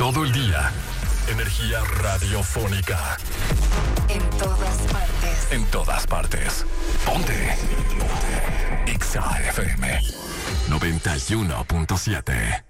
todo el día. Energía radiofónica. En todas partes. En todas partes. Ponte. Ponte. Exa FM 91.7.